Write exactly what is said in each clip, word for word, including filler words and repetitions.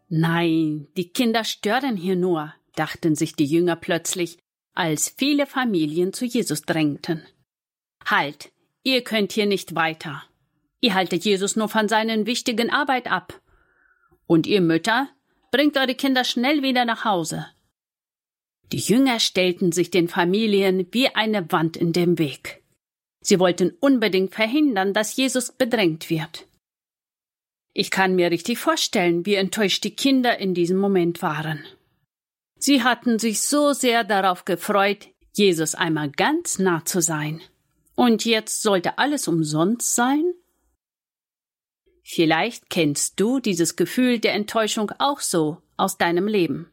Nein, die Kinder stören hier nur, dachten sich die Jünger plötzlich, als viele Familien zu Jesus drängten. Halt, ihr könnt hier nicht weiter. Ihr haltet Jesus nur von seiner wichtigen Arbeit ab. Und ihr Mütter, bringt eure Kinder schnell wieder nach Hause. Die Jünger stellten sich den Familien wie eine Wand in den Weg. Sie wollten unbedingt verhindern, dass Jesus bedrängt wird. Ich kann mir richtig vorstellen, wie enttäuscht die Kinder in diesem Moment waren. Sie hatten sich so sehr darauf gefreut, Jesus einmal ganz nah zu sein. Und jetzt sollte alles umsonst sein? Vielleicht kennst du dieses Gefühl der Enttäuschung auch so aus deinem Leben.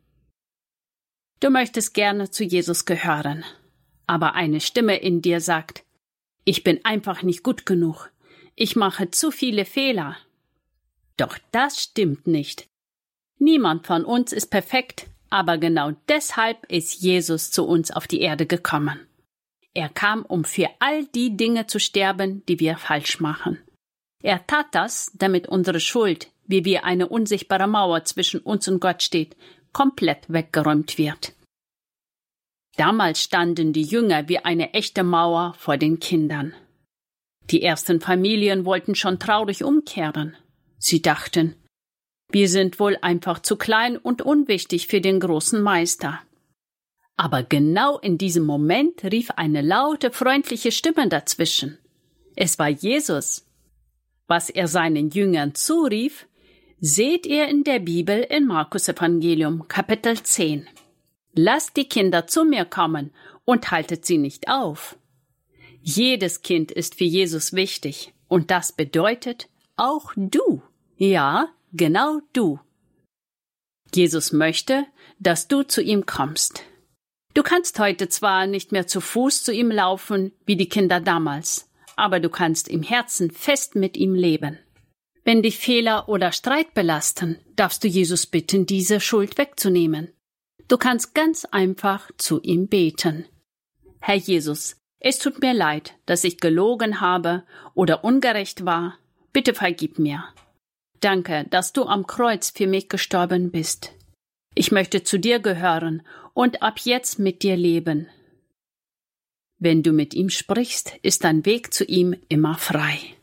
Du möchtest gerne zu Jesus gehören, aber eine Stimme in dir sagt, ich bin einfach nicht gut genug, ich mache zu viele Fehler. Doch das stimmt nicht. Niemand von uns ist perfekt, aber genau deshalb ist Jesus zu uns auf die Erde gekommen. Er kam, um für all die Dinge zu sterben, die wir falsch machen. Er tat das, damit unsere Schuld, wie wie eine unsichtbare Mauer zwischen uns und Gott steht, komplett weggeräumt wird. Damals standen die Jünger wie eine echte Mauer vor den Kindern. Die ersten Familien wollten schon traurig umkehren. Sie dachten, wir sind wohl einfach zu klein und unwichtig für den großen Meister. Aber genau in diesem Moment rief eine laute, freundliche Stimme dazwischen. Es war Jesus. Was er seinen Jüngern zurief, seht ihr in der Bibel in Markus Evangelium, Kapitel zehn. Lasst die Kinder zu mir kommen und haltet sie nicht auf. Jedes Kind ist für Jesus wichtig und das bedeutet auch du. Ja, genau du. Jesus möchte, dass du zu ihm kommst. Du kannst heute zwar nicht mehr zu Fuß zu ihm laufen wie die Kinder damals, aber du kannst im Herzen fest mit ihm leben. Wenn dich Fehler oder Streit belasten, darfst du Jesus bitten, diese Schuld wegzunehmen. Du kannst ganz einfach zu ihm beten. Herr Jesus, es tut mir leid, dass ich gelogen habe oder ungerecht war. Bitte vergib mir. Danke, dass du am Kreuz für mich gestorben bist. Ich möchte zu dir gehören und ab jetzt mit dir leben. Wenn du mit ihm sprichst, ist dein Weg zu ihm immer frei.